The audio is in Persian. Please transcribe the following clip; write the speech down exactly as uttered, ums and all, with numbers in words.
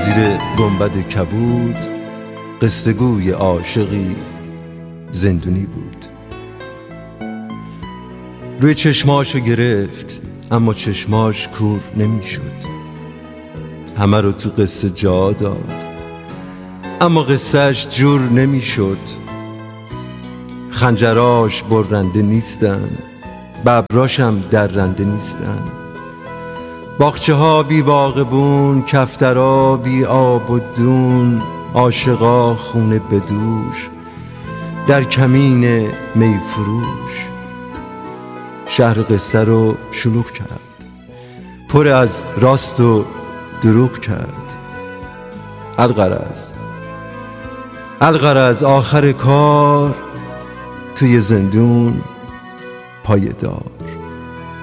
زیر گنبد کبود قصه گوی عاشقی زندونی بود. روی چشماشو گرفت اما چشماش کور نمیشد. همه رو تو قصه جا داد اما قصهش جور نمیشد. خنجراش برنده نیستن، ببراشم درنده نیستن. باغچه ها بی باغبون، کفترا بی آب و دون. عاشقا خونه بدوش در کمین می فروش. شهر قصه رو شلوغ کرد، پر از راست و دروغ کرد. الغرض الغرض آخر کار توی زندون پایدار.